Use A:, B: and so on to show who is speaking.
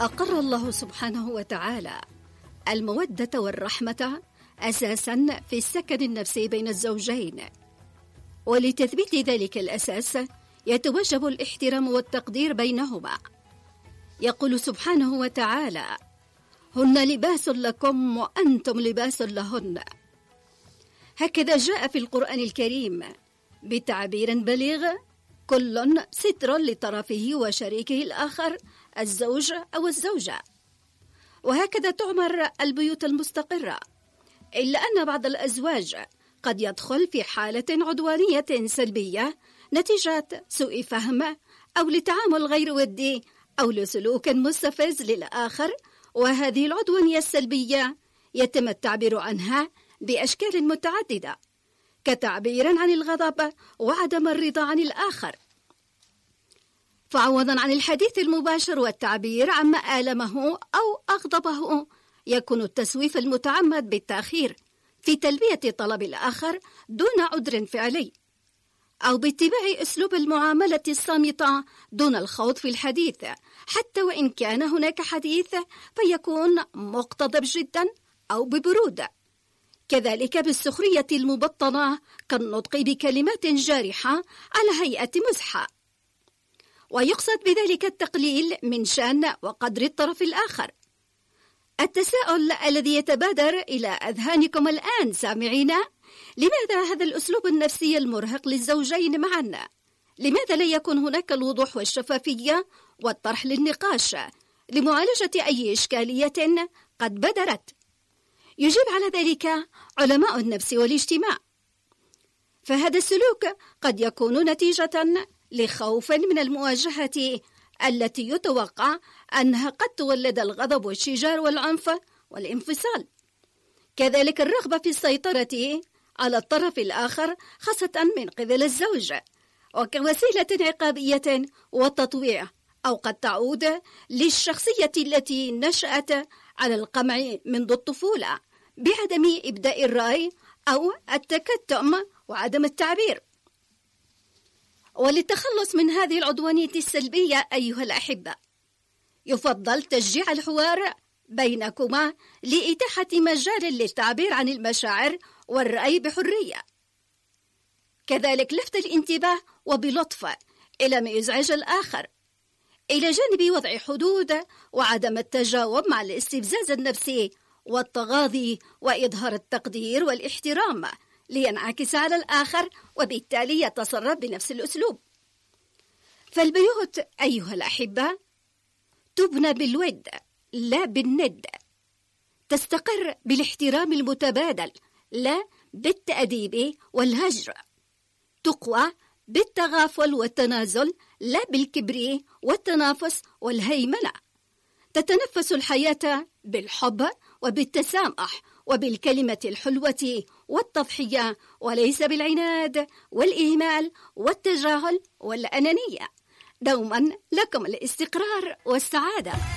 A: أقر الله سبحانه وتعالى المودة والرحمة أساسا في السكن النفسي بين الزوجين، ولتثبيت ذلك الأساس يتوجب الاحترام والتقدير بينهما. يقول سبحانه وتعالى: هن لباس لكم وأنتم لباس لهن. هكذا جاء في القرآن الكريم بتعبير بليغ: كل ستر لطرفه وشريكه الآخر، الزوج أو الزوجة. وهكذا تعمر البيوت المستقرة، إلا أن بعض الأزواج قد يدخل في حالة عدوانية سلبية نتيجة سوء فهم أو لتعامل غير ودي أو لسلوك مستفز للآخر. وهذه العدوانية السلبية يتم التعبير عنها بأشكال متعددة، كتعبير عن الغضب وعدم الرضا عن الآخر. فعوضا عن الحديث المباشر والتعبير عما آلمه أو أغضبه، يكون التسويف المتعمد بالتأخير في تلبية طلب الآخر دون عذر فعلي، أو باتباع أسلوب المعاملة الصامتة دون الخوض في الحديث، حتى وإن كان هناك حديث فيكون مقتضب جدا أو ببرودة. كذلك بالسخرية المبطنة كالنطق بكلمات جارحة على هيئة مزحة، ويقصد بذلك التقليل من شأن وقدر الطرف الآخر. التساؤل الذي يتبادر إلى أذهانكم الآن سامعينا: لماذا هذا الأسلوب النفسي المرهق للزوجين معا؟ لماذا لا يكون هناك الوضوح والشفافية والطرح للنقاش لمعالجة أي إشكالية قد بدرت؟ يجيب على ذلك علماء النفس والاجتماع. فهذا السلوك قد يكون نتيجة لخوف من المواجهة التي يتوقع أنها قد تولد الغضب والشجار والعنف والانفصال. كذلك الرغبة في السيطرة على الطرف الآخر خاصة من قبل الزوج، وكوسيلة عقابية والتطويع، أو قد تعود للشخصية التي نشأت على القمع منذ الطفولة بعدم إبداء الرأي أو التكتم وعدم التعبير. وللتخلص من هذه العدوانية السلبية أيها الأحبة، يفضل تشجيع الحوار بينكما لإتاحة مجال للتعبير عن المشاعر والرأي بحرية. كذلك لفت الانتباه وبلطف إلى ما يزعج الآخر، إلى جانب وضع حدود وعدم التجاوب مع الاستفزاز النفسي والتغاضي، وإظهار التقدير والاحترام لينعكس على الآخر، وبالتالي يتصرف بنفس الأسلوب. فالبيوت أيها الأحبة تبنى بالود لا بالند، تستقر بالاحترام المتبادل لا بالتأديب والهجر، تقوى بالتغافل والتنازل لا بالكبر والتنافس والهيمنة، تتنفس الحياة بالحب وبالتسامح وبالكلمة الحلوة والتضحية، وليس بالعناد والإهمال والتجاهل والأنانية. دوما لكم الاستقرار والسعادة.